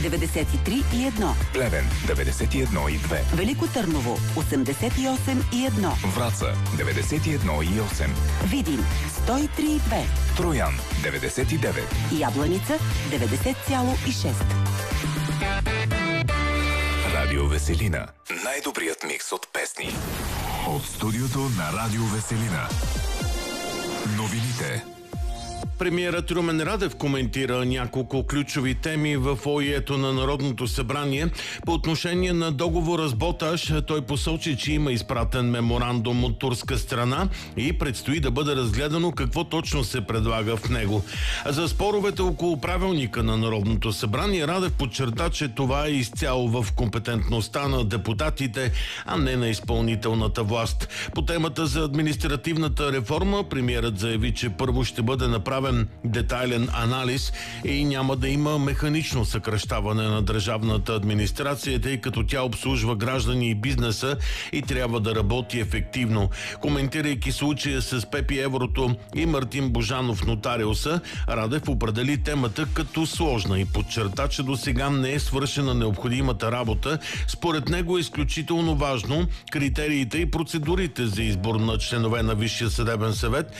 93,1. Плевен 91,2. Велико Търново 88,1. Враца 91,8. Видин 103,2. Троян 99. Ябланица 90,6. Радио Веселина. Най-добрият микс от песни. От студиото на Радио Веселина. Новините. Премиерът Румен Радев коментира няколко ключови теми в ОИЕ-то на Народното събрание. По отношение на договора с Боташ, той посочи, че има изпратен меморандум от турска страна и предстои да бъде разгледано какво точно се предлага в него. За споровете около правилника на Народното събрание Радев подчерта, че това е изцяло в компетентността на депутатите, а не на изпълнителната власт. По темата за административната реформа премиерът заяви, че първо ще бъде направен детайлен анализ и няма да има механично съкращаване на държавната администрация, тъй като тя обслужва граждани и бизнеса и трябва да работи ефективно. Коментирайки случая с Пепи Еврото и Мартин Божанов нотариуса, Радев определи темата като сложна и подчерта, че до сега не е свършена необходимата работа. Според него е изключително важно критериите и процедурите за избор на членове на Висшия съдебен съвет